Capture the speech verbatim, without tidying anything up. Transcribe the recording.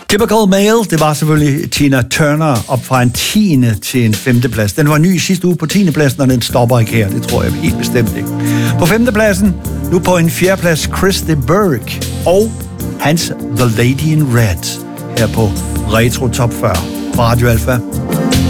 Typical Male, det var selvfølgelig Tina Turner op fra en tiende til en femteplads. Den var ny sidste uge på tiende pladsen, og den stopper ikke her. Det tror jeg helt bestemt ikke. På femtepladsen, nu på en fjerdeplads, Chris de Burgh og hans The Lady in Red her på Retro Top fyrre på Radio Alpha.